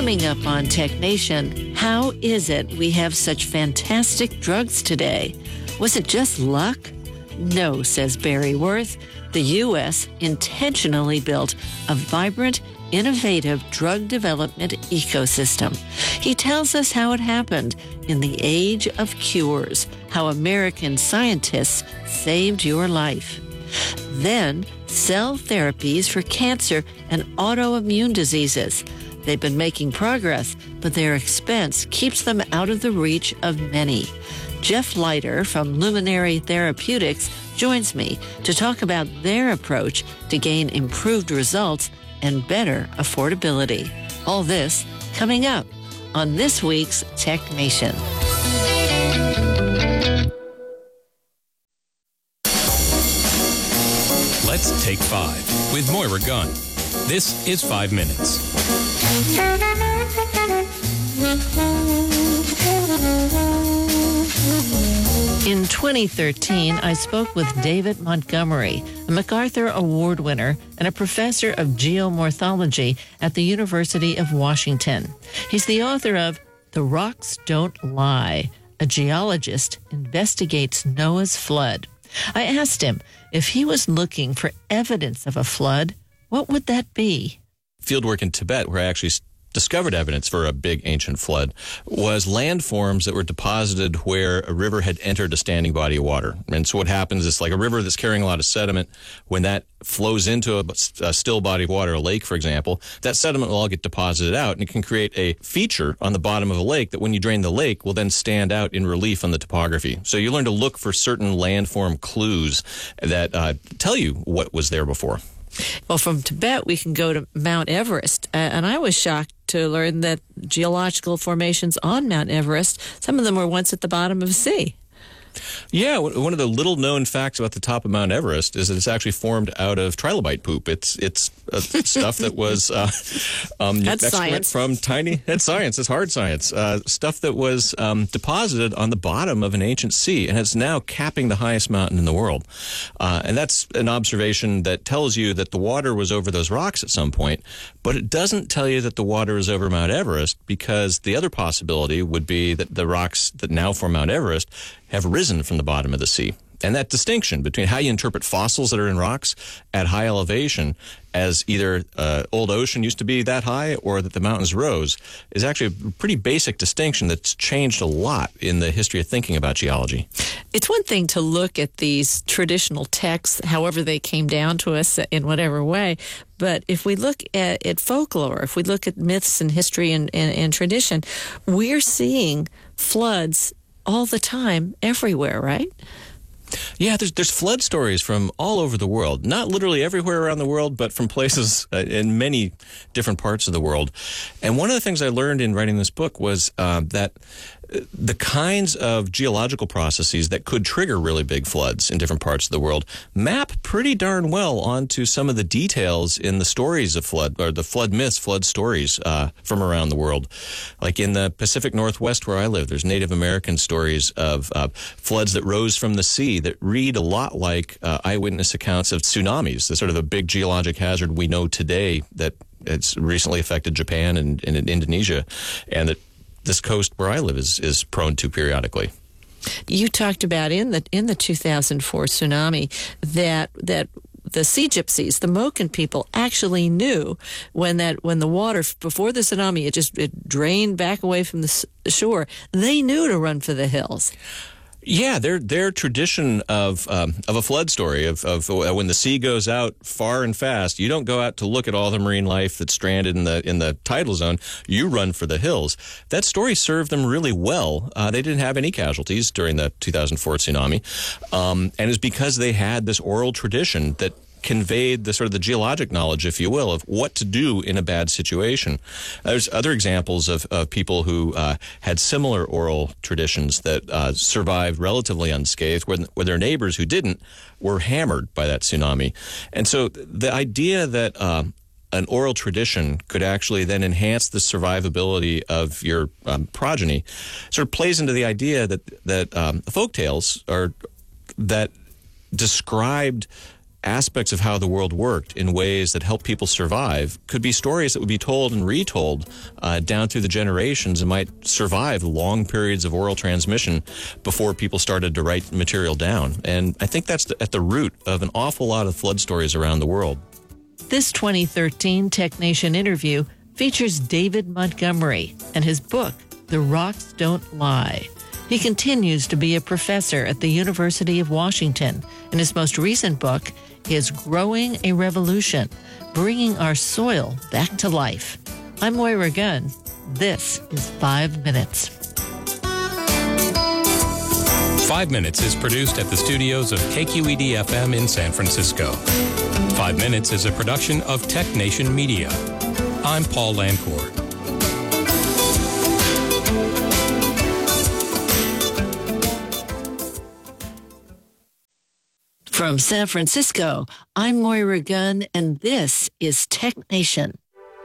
Coming up on Tech Nation, how is it we have such fantastic drugs today? Was it just luck? No, says Barry Worth. The U.S. intentionally built a vibrant, innovative drug development ecosystem. He tells us how it happened in the age of cures, how American scientists saved your life. Then, cell therapies for cancer and autoimmune diseases. They've been making progress, but their expense keeps them out of the reach of many. Jeff Leiter from Luminary Therapeutics joins me to talk about their approach to gain improved results and better affordability. All this coming up on this week's Tech Nation. Let's Take 5 with Moira Gunn. This is 5 Minutes. In 2013, I spoke with David Montgomery, a MacArthur Award winner and a professor of geomorphology at the University of Washington. He's the author of The Rocks Don't Lie. A geologist investigates Noah's flood. I asked him if he was looking for evidence of a flood, what would that be? Fieldwork in Tibet, where I actually discovered evidence for a big ancient flood, was landforms that were deposited where a river had entered a standing body of water. And so what happens is, like a river that's carrying a lot of sediment, when that flows into a still body of water, a lake, for example, that sediment will all get deposited out, and it can create a feature on the bottom of a lake that when you drain the lake will then stand out in relief on the topography. So you learn to look for certain landform clues that tell you what was there before. Well, from Tibet, we can go to Mount Everest. And I was shocked to learn that geological formations on Mount Everest, some of them were once at the bottom of the sea. Yeah, one of the little-known facts about the top of Mount Everest is that it's actually formed out of trilobite poop. It's stuff that was that's science from tiny. That's science. It's hard science. Stuff that was deposited on the bottom of an ancient sea, and it's now capping the highest mountain in the world. And that's an observation that tells you that the water was over those rocks at some point, but it doesn't tell you that the water is over Mount Everest, because the other possibility would be that the rocks that now form Mount Everest have risen from the bottom of the sea. And that distinction between how you interpret fossils that are in rocks at high elevation as either old ocean used to be that high or that the mountains rose is actually a pretty basic distinction that's changed a lot in the history of thinking about geology. It's one thing to look at these traditional texts, however they came down to us in whatever way, but if we look at folklore, if we look at myths and history and tradition, we're seeing floods all the time, everywhere, right? Yeah, there's flood stories from all over the world. Not literally everywhere around the world, but from places in many different parts of the world. And one of the things I learned in writing this book was that the kinds of geological processes that could trigger really big floods in different parts of the world map pretty darn well onto some of the details in the stories of flood, or the flood myths, flood stories from around the world. Like in the Pacific Northwest where I live, there's Native American stories of floods that rose from the sea that read a lot like eyewitness accounts of tsunamis, the sort of a big geologic hazard we know today that it's recently affected Japan and Indonesia, and that this coast where I live is prone to periodically. You talked about in the 2004 tsunami that the Sea Gypsies, the Moken people, actually knew when the water before the tsunami it drained back away from the shore. They knew to run for the hills. Yeah, their tradition of a flood story of when the sea goes out far and fast, you don't go out to look at all the marine life that's stranded in the tidal zone. You run for the hills. That story served them really well. They didn't have any casualties during the 2004 tsunami, and it was because they had this oral tradition that conveyed the sort of the geologic knowledge, if you will, of what to do in a bad situation. There's other examples of people who had similar oral traditions that survived relatively unscathed, where their neighbors who didn't were hammered by that tsunami. And so the idea that an oral tradition could actually then enhance the survivability of your progeny sort of plays into the idea that folk tales that described aspects of how the world worked in ways that help people survive could be stories that would be told and retold down through the generations and might survive long periods of oral transmission before people started to write material down. And I think that's at the root of an awful lot of flood stories around the world. This 2013 Tech Nation interview features David Montgomery and his book, The Rocks Don't Lie. He continues to be a professor at the University of Washington, and his most recent book is Growing a Revolution, Bringing Our Soil Back to Life. I'm Moira Gunn. This is 5 Minutes. 5 Minutes is produced at the studios of KQED-FM in San Francisco. 5 Minutes is a production of Tech Nation Media. I'm Paul Lancourt. From San Francisco, I'm Moira Gunn, and this is Tech Nation.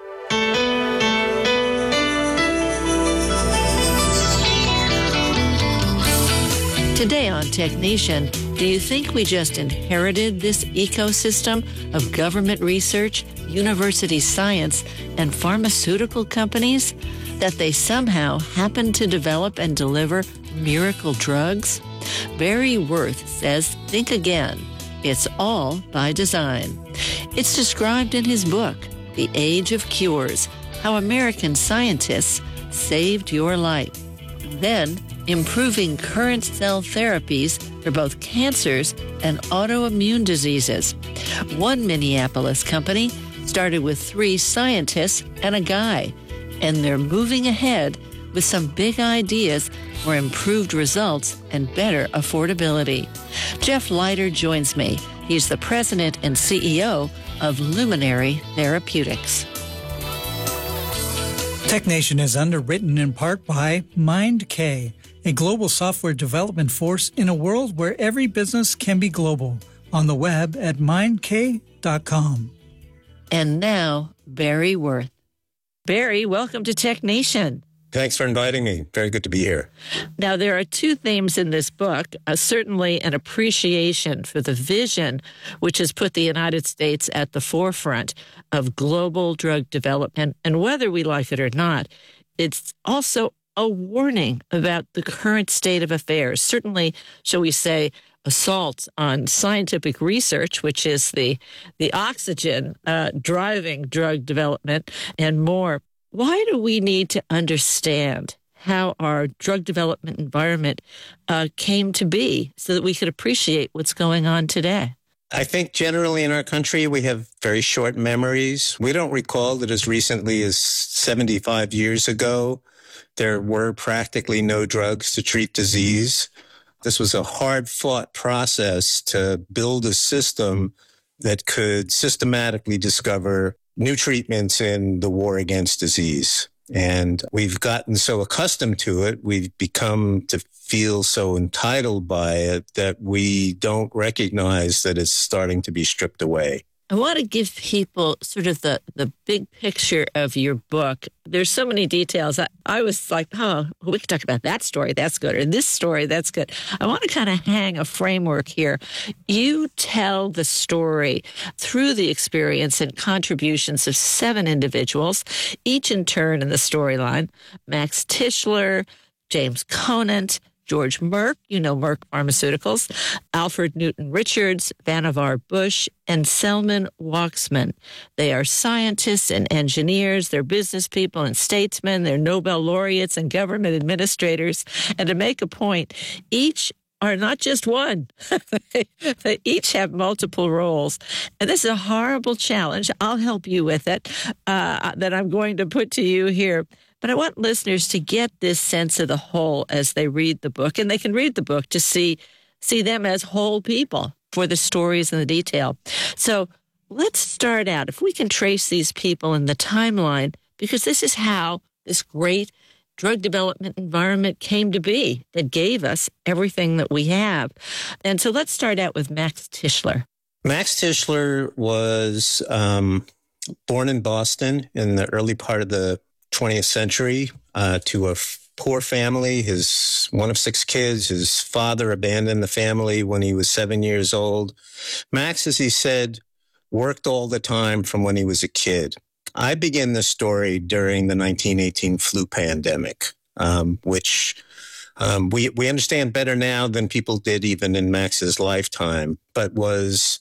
Today on Tech Nation, do you think we just inherited this ecosystem of government research, university science, and pharmaceutical companies? That they somehow happen to develop and deliver miracle drugs? Barry Worth says, think again. It's all by design. It's described in his book, The Age of Cures, How American Scientists Saved Your Life. Then, improving current cell therapies for both cancers and autoimmune diseases. One Minneapolis company started with 3 scientists and a guy, and they're moving ahead with some big ideas for improved results and better affordability. Jeff Leiter joins me. He's the president and CEO of Luminary Therapeutics. Tech Nation is underwritten in part by MindK, a global software development force in a world where every business can be global. On the web at mindk.com. And now, Barry Worth. Barry, welcome to Tech Nation. Thanks for inviting me. Very good to be here. Now, there are 2 themes in this book, certainly an appreciation for the vision which has put the United States at the forefront of global drug development. And whether we like it or not, it's also a warning about the current state of affairs. Certainly, shall we say, assaults on scientific research, which is the oxygen driving drug development and more. Why do we need to understand how our drug development environment came to be so that we could appreciate what's going on today? I think generally in our country, we have very short memories. We don't recall that as recently as 75 years ago, there were practically no drugs to treat disease. This was a hard-fought process to build a system that could systematically discover new treatments in the war against disease. And we've gotten so accustomed to it, we've become to feel so entitled by it that we don't recognize that it's starting to be stripped away. I want to give people sort of the big picture of your book. There's so many details. I was like, oh, we could talk about that story, that's good, or this story, that's good. I want to kind of hang a framework here. You tell the story through the experience and contributions of 7 individuals, each in turn in the storyline. Max Tishler, James Conant, George Merck, you know Merck Pharmaceuticals, Alfred Newton Richards, Vannevar Bush, and Selman Waksman. They are scientists and engineers, they're business people and statesmen, they're Nobel laureates and government administrators. And to make a point, each are not just one. They each have multiple roles. And this is a horrible challenge. I'll help you with it, that I'm going to put to you here. But I want listeners to get this sense of the whole as they read the book. And they can read the book to see them as whole people for the stories and the detail. So let's start out. If we can trace these people in the timeline, because this is how this great drug development environment came to be that gave us everything that we have. And so let's start out with Max Tishler. Max Tishler was born in Boston in the early part of the 20th century to a poor family. His one of 6 kids. His father abandoned the family when he was 7 years old. Max, as he said, worked all the time from when he was a kid. I begin the story during the 1918 flu pandemic, which we understand better now than people did even in Max's lifetime, but was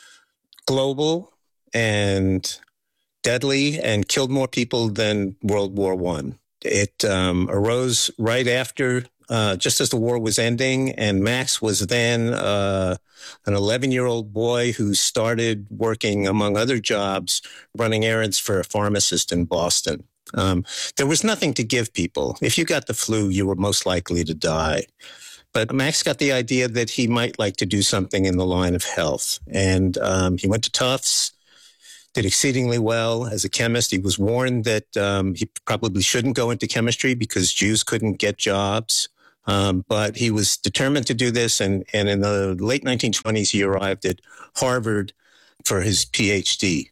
global and deadly and killed more people than World War I. It arose right after, just as the war was ending, and Max was then an 11-year-old boy who started working, among other jobs, running errands for a pharmacist in Boston. There was nothing to give people. If you got the flu, you were most likely to die. But Max got the idea that he might like to do something in the line of health. And he went to Tufts, did exceedingly well as a chemist. He was warned that he probably shouldn't go into chemistry because Jews couldn't get jobs. But he was determined to do this. And in the late 1920s, he arrived at Harvard for his PhD.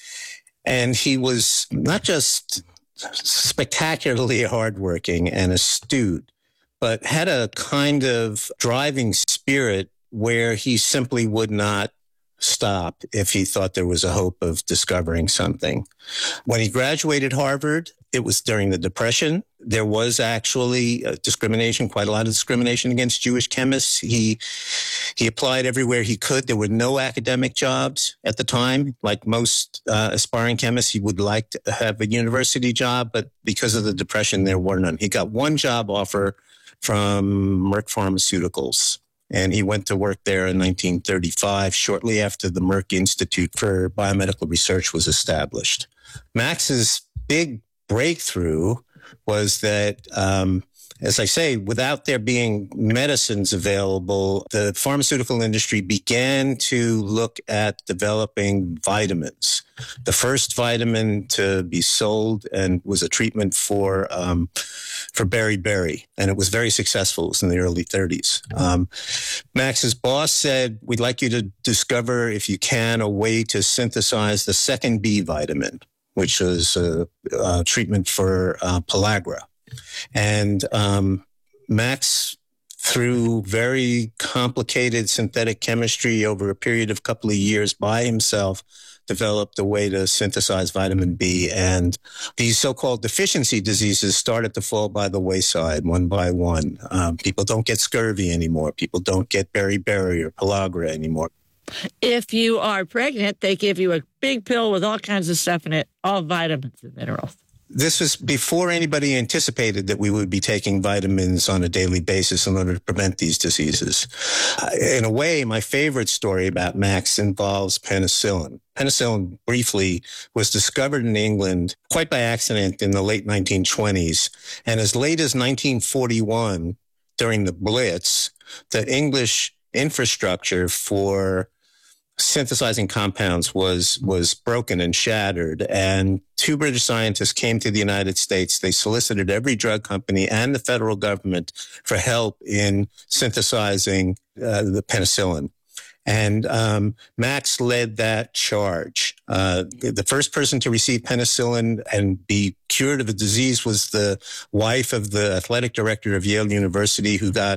And he was not just spectacularly hardworking and astute, but had a kind of driving spirit where he simply would not stop if he thought there was a hope of discovering something. When he graduated Harvard, it was during the Depression. There was actually discrimination, quite a lot of discrimination against Jewish chemists. He applied everywhere he could. There were no academic jobs at the time. Like most aspiring chemists, he would like to have a university job, but because of the Depression, there were none. He got one job offer from Merck Pharmaceuticals, and he went to work there in 1935, shortly after the Merck Institute for Biomedical Research was established. Max's big breakthrough was that, as I say, without there being medicines available, the pharmaceutical industry began to look at developing vitamins. The first vitamin to be sold and was a treatment for beriberi, and it was very successful. It was in the early 30s. Max's boss said, "We'd like you to discover, if you can, a way to synthesize the second B vitamin, which is a treatment for pellagra." And Max, through very complicated synthetic chemistry over a period of a couple of years by himself, developed a way to synthesize vitamin B. And these so-called deficiency diseases started to fall by the wayside one by one. People don't get scurvy anymore. People don't get beriberi or pellagra anymore. If you are pregnant, they give you a big pill with all kinds of stuff in it, all vitamins and minerals. This was before anybody anticipated that we would be taking vitamins on a daily basis in order to prevent these diseases. In a way, my favorite story about Max involves penicillin. Penicillin, briefly, was discovered in England quite by accident in the late 1920s. And as late as 1941, during the Blitz, the English infrastructure for synthesizing compounds was broken and shattered. And 2 British scientists came to the United States. They solicited every drug company and the federal government for help in synthesizing the penicillin. And Max led that charge. The first person to receive penicillin and be cured of a disease was the wife of the athletic director of Yale University, who got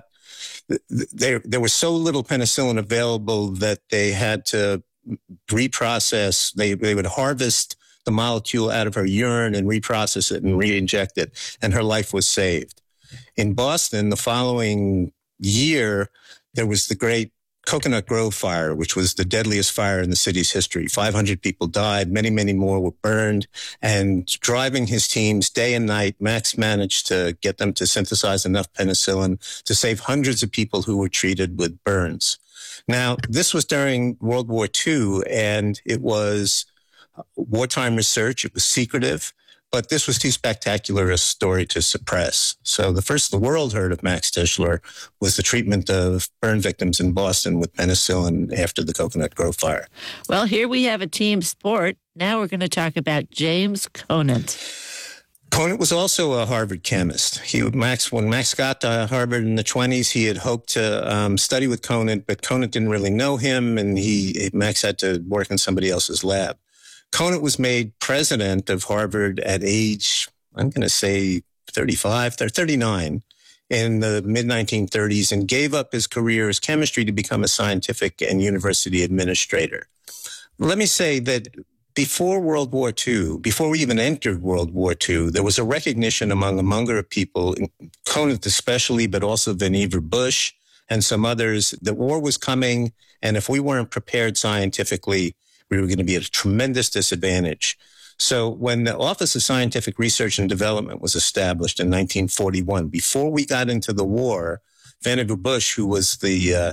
there was so little penicillin available that they had to reprocess. They would harvest the molecule out of her urine and reprocess it and re-inject it, and her life was saved. In Boston, the following year, there was the great Coconut Grove fire, which was the deadliest fire in the city's history. 500 people died. Many, many more were burned. And driving his teams day and night, Max managed to get them to synthesize enough penicillin to save hundreds of people who were treated with burns. Now, this was during World War II, and it was wartime research. It was secretive. But this was too spectacular a story to suppress. So the first the world heard of Max Tishler was the treatment of burn victims in Boston with penicillin after the Coconut Grove fire. Well, here we have a team sport. Now we're going to talk about James Conant. Conant was also a Harvard chemist. When Max got to Harvard in the 1920s, he had hoped to study with Conant, but Conant didn't really know him, and Max had to work in somebody else's lab. Conant was made president of Harvard at age, I'm going to say 39 in the mid-1930s and gave up his career as chemistry to become a scientific and university administrator. Let me say that before World War II, before we even entered World War II, there was a recognition among a number of people, Conant especially, but also Vannevar Bush and some others, that war was coming, and if we weren't prepared scientifically, we were going to be at a tremendous disadvantage. So when the Office of Scientific Research and Development was established in 1941, before we got into the war, Vannevar Bush, who was the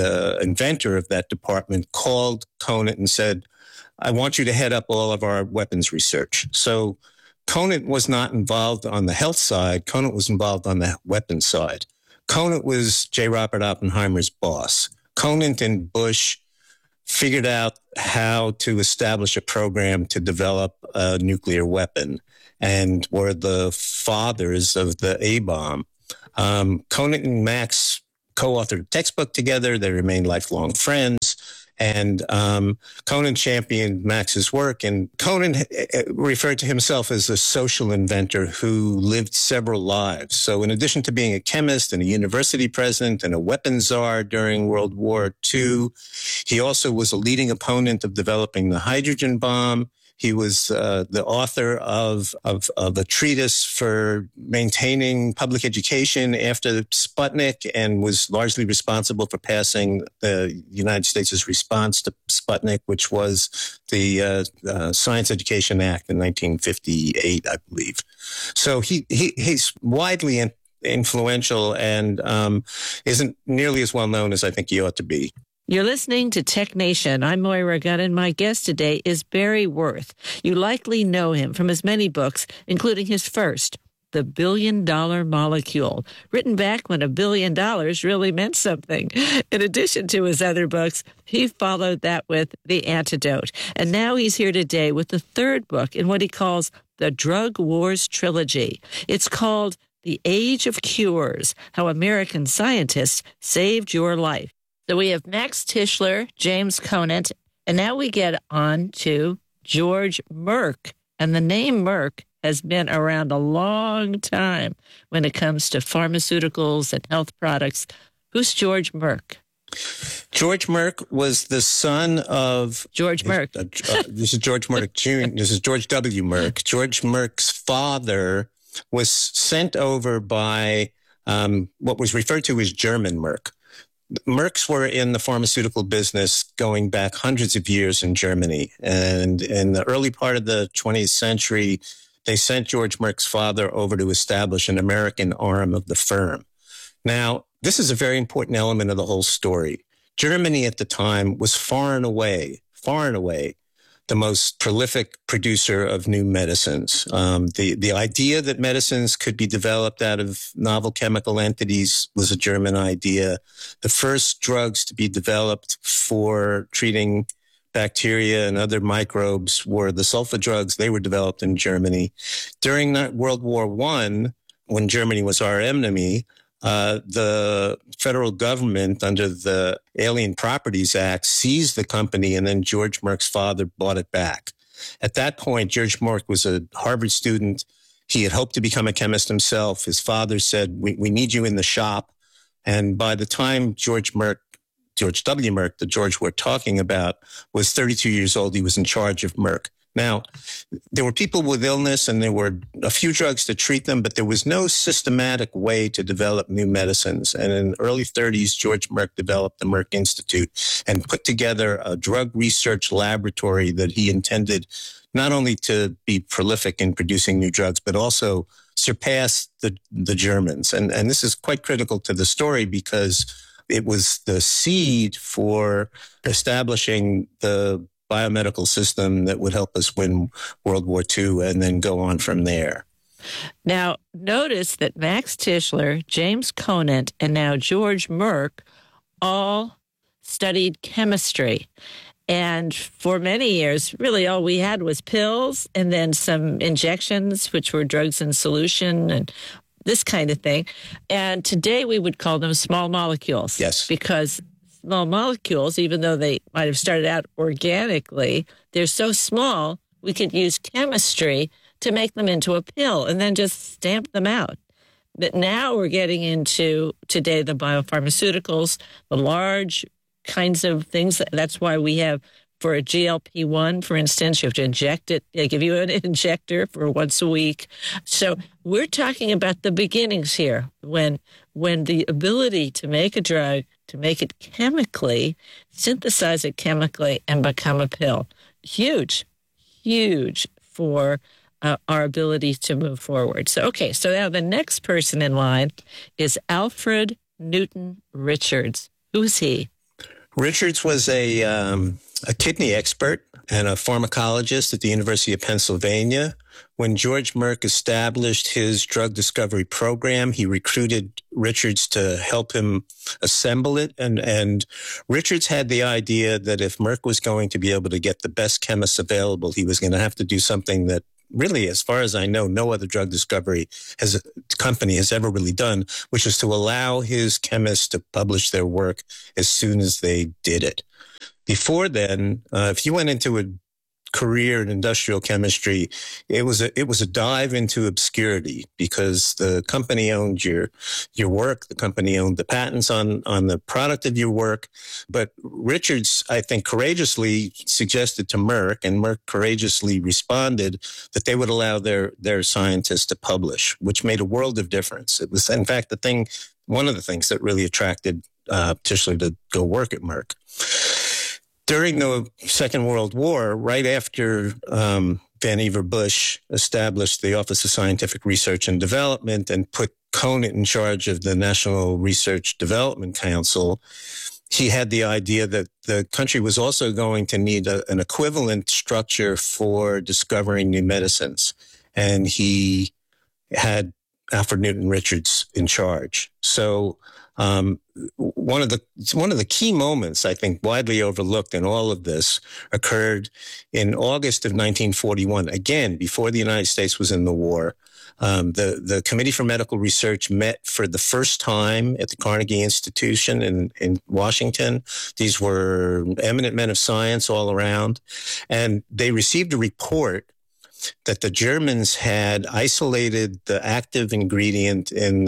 inventor of that department, called Conant and said, I want you to head up all of our weapons research. So Conant was not involved on the health side. Conant was involved on the weapons side. Conant was J. Robert Oppenheimer's boss. Conant and Bush figured out how to establish a program to develop a nuclear weapon and were the fathers of the A-bomb. Conant and Max co-authored a textbook together. They remained lifelong friends. And Conant championed Max's work. And Conant referred to himself as a social inventor who lived several lives. So in addition to being a chemist and a university president and a weapons czar during World War II, he also was a leading opponent of developing the hydrogen bomb. He was the author of a treatise for maintaining public education after Sputnik and was largely responsible for passing the United States' response to Sputnik, which was the Science Education Act in 1958, I believe. So he's widely influential and isn't nearly as well known as I think he ought to be. You're listening to Tech Nation. I'm Moira Gunn, and my guest today is Barry Worth. You likely know him from his many books, including his first, The $1 Billion Molecule, written back when $1 billion really meant something. In addition to his other books, he followed that with The Antidote. And now he's here today with the third book in what he calls the Drug Wars Trilogy. It's called The Age of Cures, How American Scientists Saved Your Life. So we have Max Tishler, James Conant, and now we get on to George Merck. And the name Merck has been around a long time when it comes to pharmaceuticals and health products. Who's George Merck? George Merck was the son of... George Merck. This is George Merck Jr. This is George W. Merck. George Merck's father was sent over by what was referred to as German Merck. Mercks were in the pharmaceutical business going back hundreds of years in Germany. And in the early part of the 20th century, they sent George Merck's father over to establish an American arm of the firm. Now, this is a very important element of the whole story. Germany at the time was far and away the most prolific producer of new medicines. The idea that medicines could be developed out of novel chemical entities was a German idea. The first drugs to be developed for treating bacteria and other microbes were the sulfa drugs. They were developed in Germany. During World War I, when Germany was our enemy, the federal government, under the Alien Properties Act, seized the company, and then George Merck's father bought it back. At that point, George Merck was a Harvard student. He had hoped to become a chemist himself. His father said, we need you in the shop. And by the time George W. Merck, the George we're talking about, was 32 years old, he was in charge of Merck. Now, there were people with illness and there were a few drugs to treat them, but there was no systematic way to develop new medicines. And in the early 30s, George Merck developed the Merck Institute and put together a drug research laboratory that he intended not only to be prolific in producing new drugs, but also surpass the Germans. And this is quite critical to the story because it was the seed for establishing the biomedical system that would help us win World War II and then go on from there. Now, notice that Max Tishler, James Conant, and now George Merck all studied chemistry. And for many years, really all we had was pills and then some injections, which were drugs in solution and this kind of thing. And today we would call them small molecules. Yes. Because small molecules, even though they might have started out organically, they're so small, we could use chemistry to make them into a pill and then just stamp them out. But now we're getting into, today, the biopharmaceuticals, the large kinds of things. That's why we have, for a GLP-1, for instance, you have to inject it. They give you an injector for once a week. So we're talking about the beginnings here, when the ability to make a drug, to make it chemically, synthesize it chemically, and become a pill. Huge for our ability to move forward. So now the next person in line is Alfred Newton Richards. Who's he? Richards was a kidney expert and a pharmacologist at the University of Pennsylvania. When George Merck established his drug discovery program, he recruited Richards to help him assemble it. And Richards had the idea that if Merck was going to be able to get the best chemists available, he was going to have to do something that really, as far as I know, no other drug discovery company has ever really done, which is to allow his chemists to publish their work as soon as they did it. Before then, if you went into a career in industrial chemistry, it was a dive into obscurity, because the company owned your work, the company owned the patents on the product of your work. But Richards, I think, courageously suggested to Merck, and Merck courageously responded, that they would allow their scientists to publish, which made a world of difference. It was, in fact, one of the things that really attracted Tischler to go work at Merck. During the Second World War, right after Vannevar Bush established the Office of Scientific Research and Development and put Conant in charge of the National Research Development Council, he had the idea that the country was also going to need an equivalent structure for discovering new medicines. And he had Alfred Newton Richards in charge. So one of the key moments, I think, widely overlooked in all of this occurred in August of 1941, again, before the United States was in the war. The Committee for Medical Research met for the first time at the Carnegie Institution in Washington. These were eminent men of science all around, and they received a report that the Germans had isolated the active ingredient in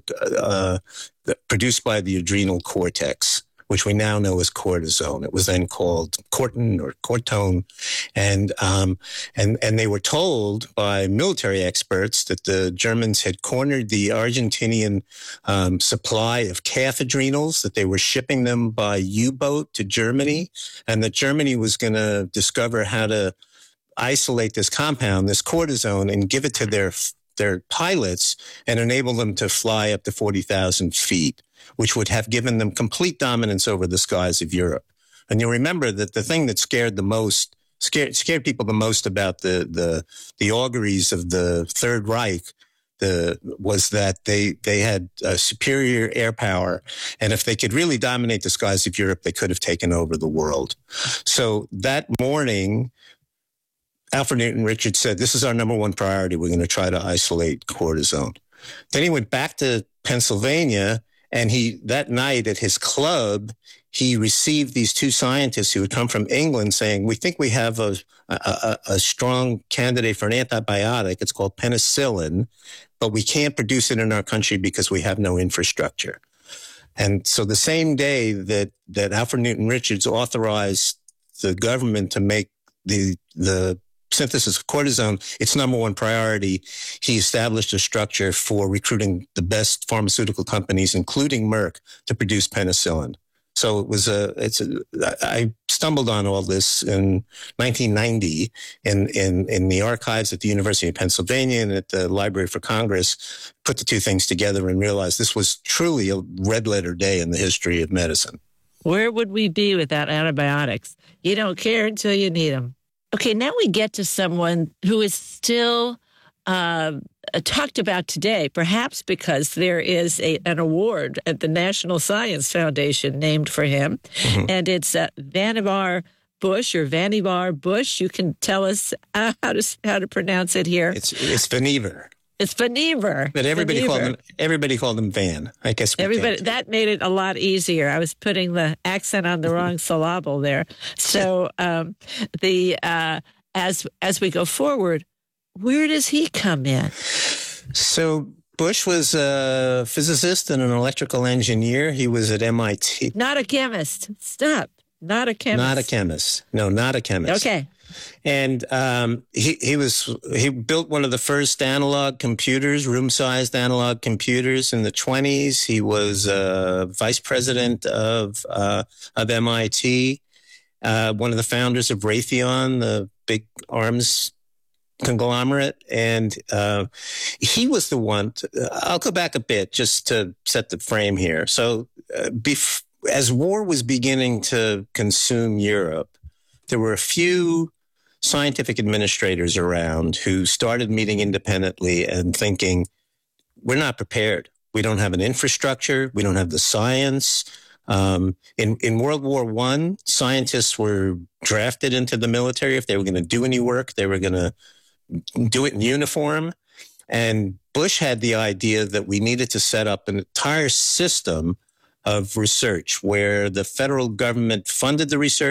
produced by the adrenal cortex, which we now know as cortisone. It was then called Cortin or Cortone, and they were told by military experts that the Germans had cornered the Argentinian supply of calf adrenals, that they were shipping them by U-boat to Germany, and that Germany was going to discover how to isolate this compound, this cortisone, and give it to their pilots and enable them to fly up to 40,000 feet, which would have given them complete dominance over the skies of Europe. And you'll remember that the thing that scared people the most about the auguries of the Third Reich was that they had superior air power, and if they could really dominate the skies of Europe, they could have taken over the world. So that morning, Alfred Newton Richards said, this is our number one priority. We're going to try to isolate cortisone. Then he went back to Pennsylvania, and that night at his club, he received these two scientists who had come from England saying, we think we have a strong candidate for an antibiotic. It's called penicillin, but we can't produce it in our country because we have no infrastructure. And so the same day that Alfred Newton Richards authorized the government to make the synthesis of cortisone its number one priority, he established a structure for recruiting the best pharmaceutical companies, including Merck, to produce penicillin. So I stumbled on all this in 1990 in the archives at the University of Pennsylvania and at the Library for Congress, put the two things together and realized this was truly a red letter day in the history of medicine. Where would we be without antibiotics? You don't care until you need them. Okay, now we get to someone who is still talked about today, perhaps because there is an award at the National Science Foundation named for him, and it's Vannevar Bush or Vannevar Bush. You can tell us how to pronounce it here. It's Vannevar. It's Vannevar. But everybody called him Van. I guess that made it a lot easier. I was putting the accent on the wrong syllable there. So as we go forward, Where does he come in? So Bush was a physicist and an electrical engineer. He was at MIT. Not a chemist. Stop. Not a chemist. Not a chemist. No, not a chemist. Okay. And he built one of the first analog computers, room-sized analog computers in the 1920s. He was vice president of MIT, one of the founders of Raytheon, the big arms conglomerate. And he was the one. I'll go back a bit just to set the frame here. So as war was beginning to consume Europe, there were a few scientific administrators around who started meeting independently and thinking, we're not prepared. We don't have an infrastructure. We don't have the science. In World War I, scientists were drafted into the military. If they were going to do any work, they were going to do it in uniform. And Bush had the idea that we needed to set up an entire system of research where the federal government funded the research,